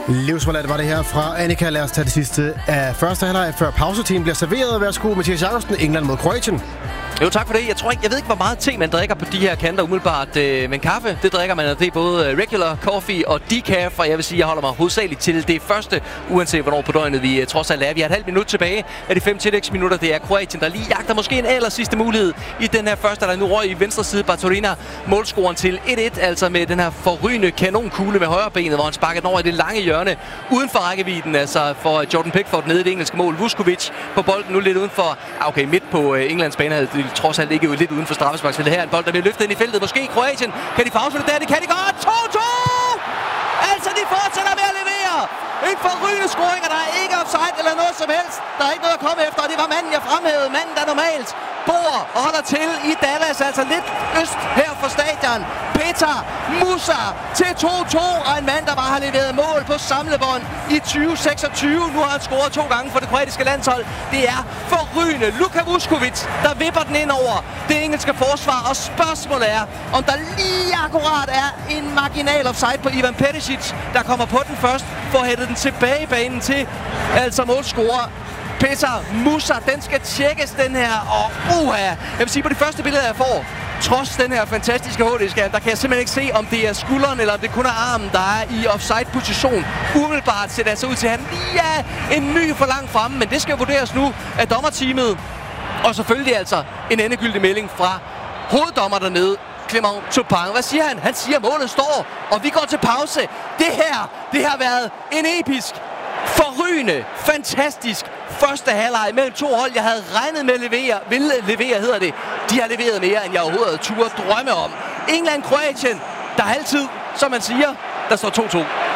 Livsforladt var det her fra Annika. Lad os tage det sidste af første halvleg, før pausetiden bliver serveret. Værsgo, Mathias Jacobsen, England mod Kroatien. Jo, tak for det. Jeg ved ikke, hvor meget te man drikker på de her kanter umiddelbart. Men kaffe, det drikker man, og det er både regular coffee og decaf. Og jeg vil sige, jeg holder mig hovedsageligt til det første, uanset hvornår på døgnet vi trods alt er. Vi har et halvt minut tilbage af de 5 tillægsminutter. Det er Kroatien, der lige jagter måske en aller sidste mulighed i den her første, der nu røg i venstre side. Bartolina, målscoren til 1-1, altså med den her forrygende kanonkugle med højre benet, hvor han sparker den over i det lange hjørne uden for rækkevidden, altså for Jordan Pickford nede i det engelske mål. Vuskovic på bolden nu lidt uden for, midt på Englands bane, trods alt ikke lidt uden for straffesparksfeltet. Her en bold, der bliver løftet ind i feltet. Måske Kroatien. Kan de få afsluttet der? Det kan de godt. 2-2! Altså, de fortsætter med at levere. En forrygende scoring, og der er ikke offside eller noget som helst. Der er ikke noget at komme efter, og det var manden, jeg fremhævede. Manden, der normalt bor og holder til i Dallas, altså lidt øst her fra stadion. Petar Musa til 2-2, og en mand, der bare har leveret mål på samlebånd i 2026. Nu har han scoret 2 gange for det kroatiske landshold. Det er forrygende. Luka Vuskovic, der vipper den ind over det engelske forsvar, og spørgsmålet er, om der lige akkurat er en marginal offside på Ivan Perisic, der kommer på den først, for at hætte den tilbage i banen til altså målscorer Petar Musa. Den skal tjekkes, den her, og jeg vil sige, på de første billeder, jeg får, trods den her fantastiske HD-skærm, der kan jeg simpelthen ikke se, om det er skulderen, eller om det kun er armen, der er i offside-position. Umiddelbart ser det altså ud til, at han lige er en my for langt fremme, men det skal vurderes nu af dommerteamet. Og selvfølgelig altså en endegyldig melding fra hoveddommer dernede, Clément Turpin. Hvad siger han? Han siger, at målet står, og vi går til pause. Det har været en episk, forrygende, fantastisk første halvleg mellem 2 hold, jeg havde regnet med at levere, hedder det. De har leveret mere, end jeg overhovedet havde turde drømme om. England-Kroatien, der er altid, som man siger, der står 2-2.